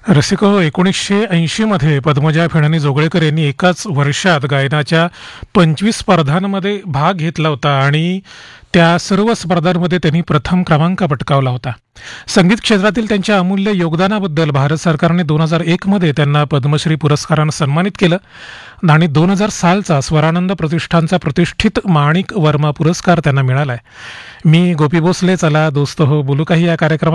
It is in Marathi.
रसिको 1980 मध्ये पद्मजा फेणानी जोगळेकर यांनी एकाच वर्षात गायनाच्या 25 स्पर्धांमध्ये भाग घेतला होता आणि त्या सर्व स्पर्धांमध्ये त्यांनी प्रथम क्रमांक पटकावला होता. संगीत क्षेत्रातील त्यांच्या अमूल्य योगदानाबद्दल भारत सरकारने 2001 मध्ये त्यांना पद्मश्री पुरस्कारानं सन्मानित केलं आणि 2000 सालचा स्वरानंद प्रतिष्ठानचा प्रतिष्ठित माणिक वर्मा पुरस्कार त्यांना मिळालाय. मी गोपी भोसले, चला दोस्त हो बोलू काही या कार्यक्रमात